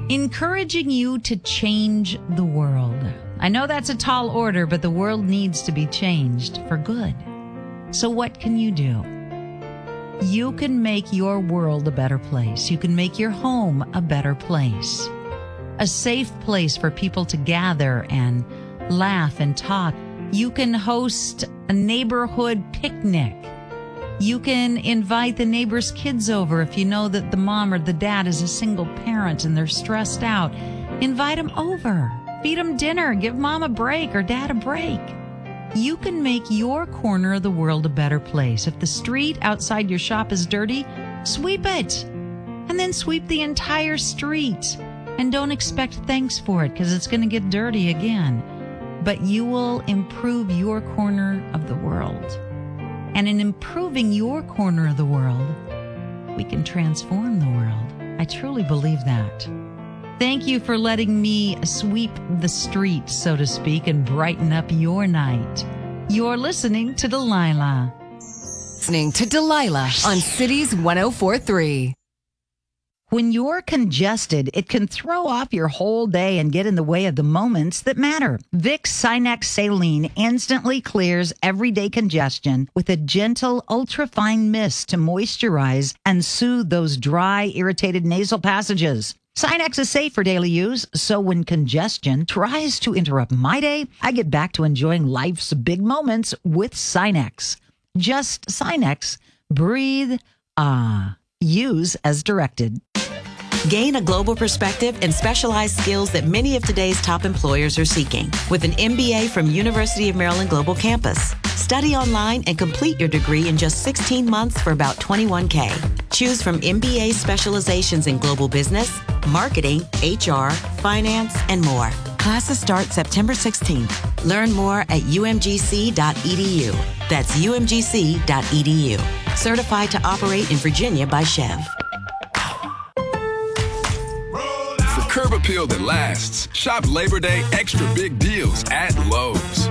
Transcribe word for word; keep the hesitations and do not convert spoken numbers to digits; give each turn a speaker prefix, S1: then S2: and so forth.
S1: encouraging you to change the world. I know that's a tall order, but the world needs to be changed for good. So what can you do? You can make your world a better place. You can make your home a better place. A safe place for people to gather and laugh and talk. You can host a neighborhood picnic. You can invite the neighbor's kids over if you know that the mom or the dad is a single parent and they're stressed out. Invite them over. Feed them dinner. Give mom a break or dad a break. You can make your corner of the world a better place. If the street outside your shop is dirty, sweep it. And then sweep the entire street. And don't expect thanks for it because it's going to get dirty again. But you will improve your corner of the world. And in improving your corner of the world, we can transform the world. I truly believe that. Thank you for letting me sweep the street, so to speak, and brighten up your night. You're listening to Delilah.
S2: Listening to Delilah on Cities one oh four point three.
S3: When you're congested, it can throw off your whole day and get in the way of the moments that matter. Vicks Sinex Saline instantly clears everyday congestion with a gentle, ultra-fine mist to moisturize and soothe those dry, irritated nasal passages. Sinex is safe for daily use, so when congestion tries to interrupt my day, I get back to enjoying life's big moments with Sinex. Just Sinex. Breathe. Ah. Use as directed.
S4: Gain a global perspective and specialized skills that many of today's top employers are seeking with an M B A from University of Maryland Global Campus. Study online and complete your degree in just sixteen months for about twenty-one K. Choose from M B A specializations in global business, marketing, H R, finance, and more. Classes start September sixteenth. Learn more at u m g c dot e d u. That's u m g c dot e d u. Certified to operate in Virginia by Chev.
S5: For curb appeal that lasts, shop Labor Day extra big deals at Lowe's.